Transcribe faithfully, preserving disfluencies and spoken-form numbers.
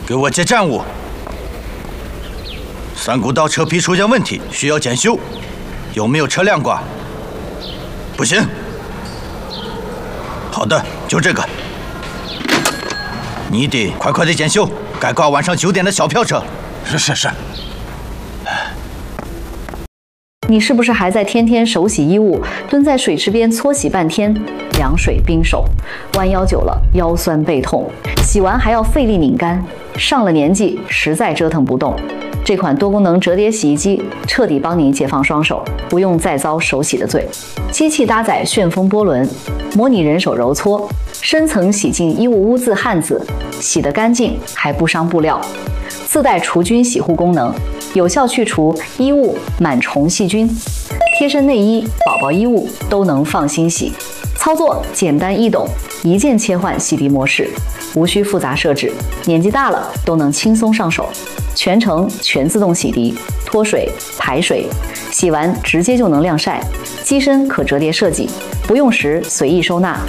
给我接站务。三股道车皮出现问题，需要检修，有没有车辆挂？不行。好的，就这个。你得快快的检修，该挂晚上九点的小票车。 是是是。 你是不是还在天天手洗衣物，蹲在水池边搓洗半天，凉水冰手，弯腰久了腰酸背痛，洗完还要费力拧干，上了年纪实在折腾不动。这款多功能折叠洗衣机彻底帮你解放双手，不用再遭手洗的罪。机器搭载旋风波轮，模拟人手揉搓，深层洗净衣物污渍汗渍，洗得干净还不伤布料。自带除菌洗护功能，有效去除衣物螨虫细菌，贴身内衣、宝宝衣物都能放心洗。操作简单易懂，一键切换洗涤模式，无需复杂设置，年纪大了都能轻松上手。全程全自动洗涤，脱水、排水，洗完直接就能晾晒。机身可折叠设计，不用时随意收纳，